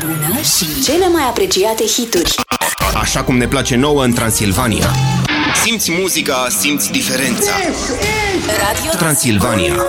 bună și cele mai apreciate hituri. Așa cum ne place nouă în Transilvania. Simți muzica, simți diferența. Radio Transilvania.